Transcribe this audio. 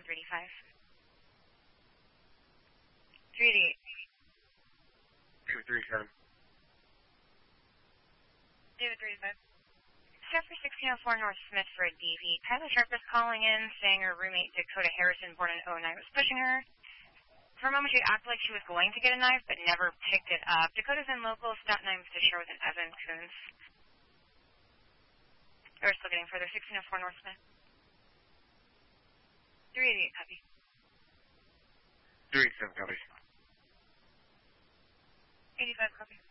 385. 388. 237. David 385. Staff for 1604 North Smith for a DV. Kyla Sharp is calling in, saying her roommate Dakota Harrison, born in 09, was pushing her. For a moment, she acted like she was going to get a knife, but never picked it up. Dakota's in local. Staten Island to share with an Evan Coons. We're still getting further. 1604 North Smith. 388, copy. 387, copy. 85, copy.